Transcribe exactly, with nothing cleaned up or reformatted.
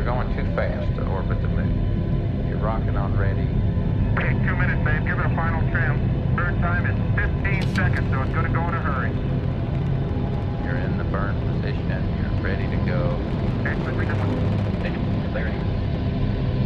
You're going too fast to orbit the moon. You're rocking on ready. Okay, two minutes, babe. Give it a final trim. Burn time is fifteen seconds, so it's going to go in a hurry. You're in the burn position. You're ready to go. Okay, quickly, this one.